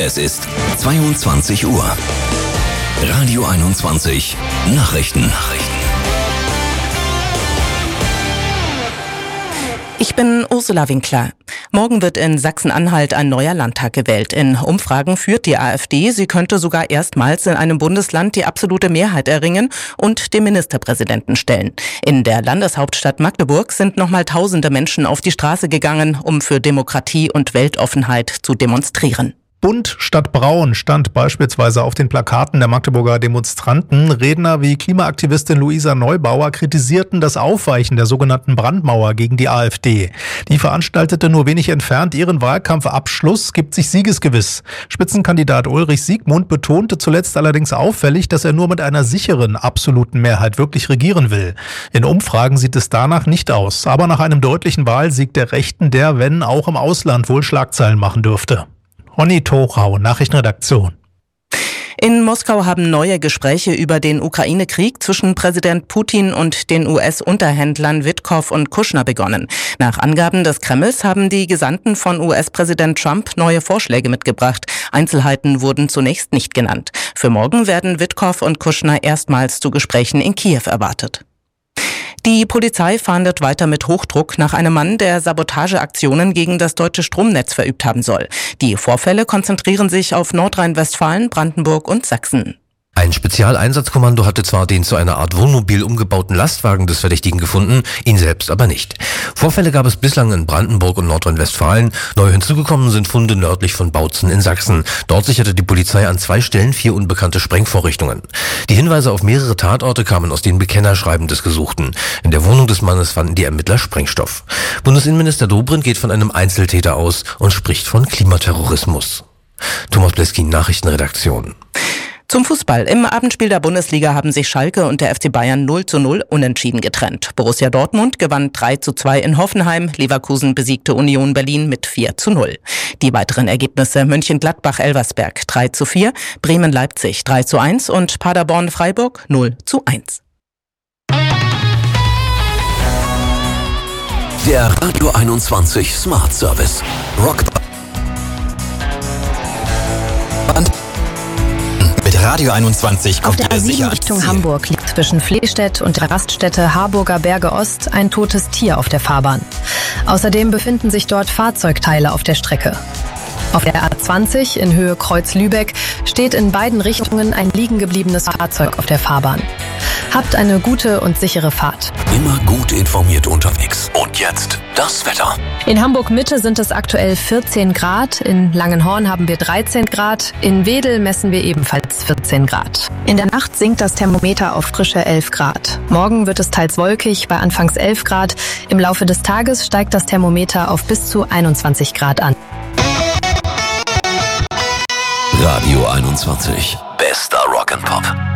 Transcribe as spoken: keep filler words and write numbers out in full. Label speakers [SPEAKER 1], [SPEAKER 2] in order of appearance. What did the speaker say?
[SPEAKER 1] Es ist zweiundzwanzig Uhr. Radio einundzwanzig Nachrichten. Nachrichten.
[SPEAKER 2] Ich bin Ursula Winkler. Morgen wird in Sachsen-Anhalt ein neuer Landtag gewählt. In Umfragen führt die AfD. Sie könnte sogar erstmals in einem Bundesland die absolute Mehrheit erringen und den Ministerpräsidenten stellen. In der Landeshauptstadt Magdeburg sind nochmal tausende Menschen auf die Straße gegangen, um für Demokratie und Weltoffenheit zu demonstrieren.
[SPEAKER 3] Bunt statt braun stand beispielsweise auf den Plakaten der Magdeburger Demonstranten. Redner wie Klimaaktivistin Luisa Neubauer kritisierten das Aufweichen der sogenannten Brandmauer gegen die AfD. Die veranstaltete nur wenig entfernt ihren Wahlkampfabschluss, gibt sich siegesgewiss. Spitzenkandidat Ulrich Siegmund betonte zuletzt allerdings auffällig, dass er nur mit einer sicheren, absoluten Mehrheit wirklich regieren will. In Umfragen sieht es danach nicht aus. Aber nach einem deutlichen Wahlsieg der Rechten, der, wenn auch im Ausland, wohl Schlagzeilen machen dürfte. Ronny Torau, Nachrichtenredaktion.
[SPEAKER 2] In Moskau haben neue Gespräche über den Ukraine-Krieg zwischen Präsident Putin und den U S-Unterhändlern Witkow und Kushner begonnen. Nach Angaben des Kremls haben die Gesandten von U S-Präsident Trump neue Vorschläge mitgebracht. Einzelheiten wurden zunächst nicht genannt. Für morgen werden Witkow und Kushner erstmals zu Gesprächen in Kiew erwartet. Die Polizei fahndet weiter mit Hochdruck nach einem Mann, der Sabotageaktionen gegen das deutsche Stromnetz verübt haben soll. Die Vorfälle konzentrieren sich auf Nordrhein-Westfalen, Brandenburg und Sachsen.
[SPEAKER 4] Ein Spezialeinsatzkommando hatte zwar den zu einer Art Wohnmobil umgebauten Lastwagen des Verdächtigen gefunden, ihn selbst aber nicht. Vorfälle gab es bislang in Brandenburg und Nordrhein-Westfalen. Neu hinzugekommen sind Funde nördlich von Bautzen in Sachsen. Dort sicherte die Polizei an zwei Stellen vier unbekannte Sprengvorrichtungen. Die Hinweise auf mehrere Tatorte kamen aus den Bekennerschreiben des Gesuchten. In der Wohnung des Mannes fanden die Ermittler Sprengstoff. Bundesinnenminister Dobrindt geht von einem Einzeltäter aus und spricht von Klimaterrorismus. Thomas Bleskin, Nachrichtenredaktion.
[SPEAKER 2] Zum Fußball. Im Abendspiel der Bundesliga haben sich Schalke und der F C Bayern null zu null unentschieden getrennt. Borussia Dortmund gewann drei zu zwei in Hoffenheim. Leverkusen besiegte Union Berlin mit vier zu null. Die weiteren Ergebnisse: Mönchengladbach-Elversberg drei zu vier, Bremen-Leipzig drei zu eins und Paderborn-Freiburg null zu eins.
[SPEAKER 1] Der Radio einundzwanzig Smart Service. Rock. Mit Radio einundzwanzig
[SPEAKER 5] auf
[SPEAKER 1] kommt
[SPEAKER 5] der A sieben Richtung Hamburg liegt zwischen Flehstedt und der Raststätte Harburger Berge Ost ein totes Tier auf der Fahrbahn. Außerdem befinden sich dort Fahrzeugteile auf der Strecke. Auf der A zwanzig in Höhe Kreuz-Lübeck steht in beiden Richtungen ein liegen gebliebenes Fahrzeug auf der Fahrbahn. Habt eine gute und sichere Fahrt.
[SPEAKER 1] Immer gut informiert unterwegs. Und jetzt das Wetter.
[SPEAKER 5] In Hamburg-Mitte sind es aktuell vierzehn Grad, in Langenhorn haben wir dreizehn Grad, in Wedel messen wir ebenfalls vierzehn Grad. In der Nacht sinkt das Thermometer auf frische elf Grad. Morgen wird es teils wolkig bei anfangs elf Grad. Im Laufe des Tages steigt das Thermometer auf bis zu einundzwanzig Grad an.
[SPEAKER 1] Radio einundzwanzig. Bester Rock'n'Pop.